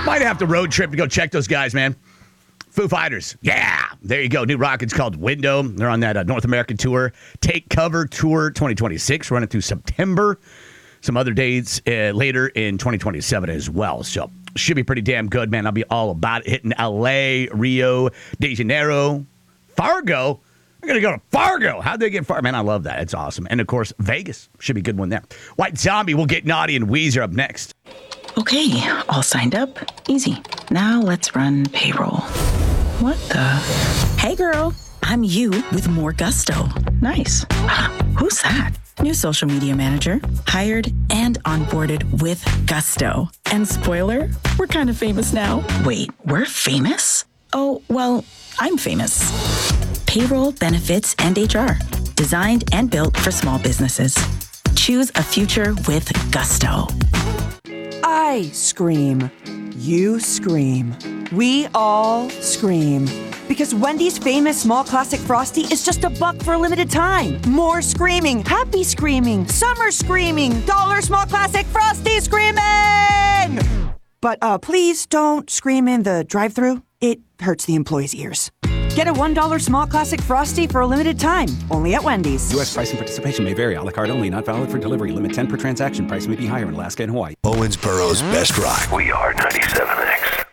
Might have to road trip to go check those guys, man. Foo Fighters. Yeah. There you go. New rocket's called Window. They're on that North American tour. Take Cover Tour 2026. Running through September. Some other dates later in 2027 as well. So should be pretty damn good, man. I'll be all about it. Hitting L.A., Rio de Janeiro, Fargo. I'm going to go to Fargo. How'd they get Fargo? Man, I love that. It's awesome. And, of course, Vegas. Should be a good one there. White Zombie will get Naughty and Weezer up next. Okay, all signed up. Easy. Now let's run payroll. What the? Hey, girl. I'm you with more gusto. Nice. Who's that? New social media manager. Hired and onboarded with gusto. And spoiler, we're kind of famous now. Wait, we're famous? Oh, well, I'm famous. Payroll, benefits, and HR. Designed and built for small businesses. Choose a future with gusto. I scream. You scream. We all scream. Because Wendy's famous small classic Frosty is just $1 for a limited time. More screaming, happy screaming, summer screaming, dollar small classic Frosty screaming! But please don't scream in the drive-thru. It hurts the employees' ears. Get a $1 small classic Frosty for a limited time, only at Wendy's. U.S. price and participation may vary. A la carte only, not valid for delivery. Limit 10 per transaction. Price may be higher in Alaska and Hawaii. Owensboro's best rock. We are 97X.